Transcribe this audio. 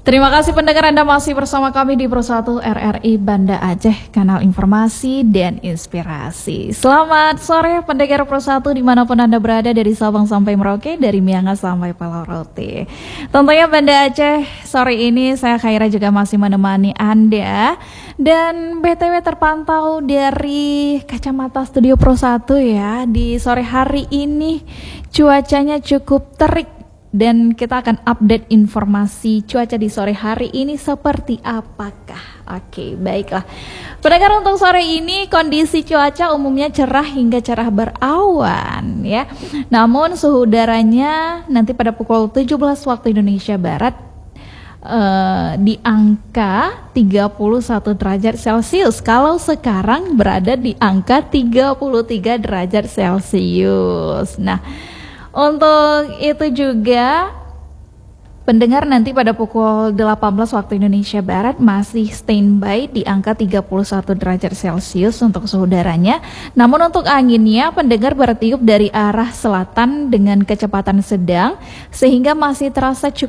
Terima kasih pendengar, Anda masih bersama kami di Pro1 RRI Banda Aceh, kanal informasi dan inspirasi. Selamat sore pendengar Pro1 dimanapun Anda berada, dari Sabang sampai Merauke, dari Miangas sampai Pulau Rote. Tentunya Banda Aceh, sore ini saya Khaira juga masih menemani Anda. Dan BTW terpantau dari kacamata studio Pro1 ya, di sore hari ini cuacanya cukup terik. Dan kita akan update informasi cuaca di sore hari ini seperti apakah. Oke, baiklah. Pendengar, untuk sore ini kondisi cuaca umumnya cerah hingga cerah berawan ya. Namun suhu udaranya nanti pada pukul 17 waktu Indonesia Barat di angka 31 derajat Celcius. Kalau sekarang berada di angka 33 derajat Celcius. Nah, untuk itu juga pendengar, nanti pada pukul 18 waktu Indonesia Barat masih standby di angka 31 derajat Celcius untuk suhu udaranya. Namun untuk anginnya pendengar bertiup dari arah selatan dengan kecepatan sedang, sehingga masih terasa cukup